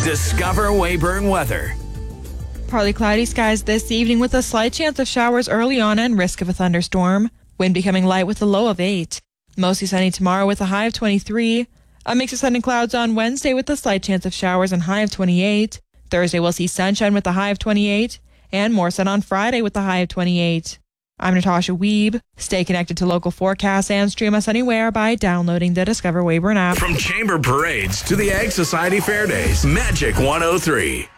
Discover Weyburn weather. Partly cloudy skies this evening with a slight chance of showers early on and risk of a thunderstorm. Wind becoming light with a low of 8. Mostly sunny tomorrow with a high of 23. A mix of sun and clouds on Wednesday with a slight chance of showers and high of 28. Thursday we'll see sunshine with a high of 28. And more sun on Friday with a high of 28. I'm Natasha Wiebe. Stay connected to local forecasts and stream us anywhere by downloading the Discover Weyburn app. From Chamber Parades to the Ag Society Fair Days, Magic 103.